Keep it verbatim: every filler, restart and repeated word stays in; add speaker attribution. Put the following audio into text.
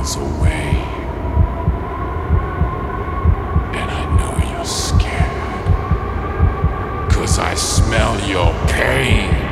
Speaker 1: miles away. And I know you're scared. 'Cause I smell your pain.